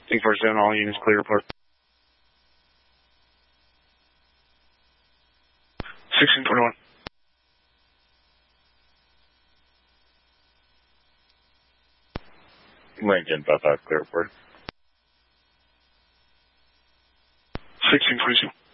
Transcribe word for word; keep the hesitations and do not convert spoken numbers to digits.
Think four seven, all units clear report. sixteen twenty-one. Lincoln, five five, clear report. sixteen twenty-two.